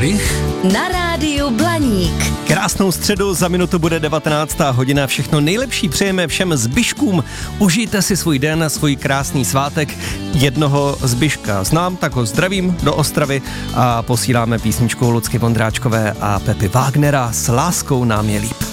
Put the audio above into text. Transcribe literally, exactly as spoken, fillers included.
Na rádiu Blaník. Krásnou středu, za minutu bude devatenáctá hodina. Všechno nejlepší přejeme všem Zbyškům. Užijte si svůj den, svůj krásný svátek. Jednoho Zbyška znám, tak ho zdravím do Ostravy a posíláme písničku Lucky Vondráčkové a Pepy Wagnera S láskou nám je líp.